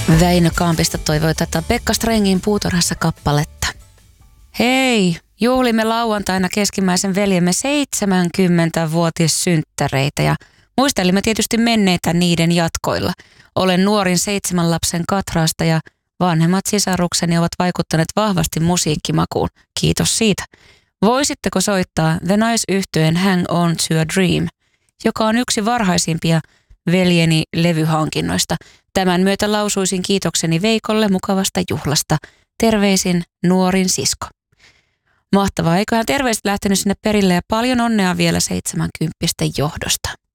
Väinö Kampista toivoi tätä Pekka Strengin Puutarhassa kappaletta. Hei, juhlimme lauantaina keskimmäisen veljemme 70-vuotissynttäreitä ja muistelimme tietysti menneitä niiden jatkoilla. Olen nuorin 7 lapsen Katraasta ja vanhemmat sisarukseni ovat vaikuttaneet vahvasti musiikkimakuun. Kiitos siitä. Voisitteko soittaa The Nice-yhtyeen Hang On to a Dream, joka on yksi varhaisimpia veljeni levyhankinnoista. Tämän myötä lausuisin kiitokseni Veikolle mukavasta juhlasta. Terveisin nuorin sisko. Mahtavaa, eiköhän terveiset lähtenyt sinne perille ja paljon onnea vielä 70 johdosta.